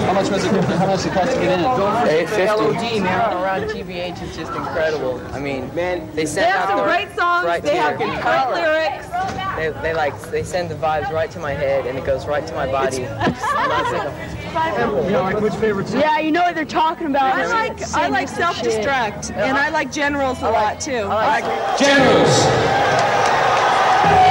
How much was it? How much it cost to get in? $8.50. Around GBH is just incredible. I mean, man, they have some great songs. Right they have great lyrics. They send the vibes right to my head, and it goes right to my body. Which favorite song? Yeah, you know what they're talking about. I like Self-Destruct, and I like Generals a lot too. Generals.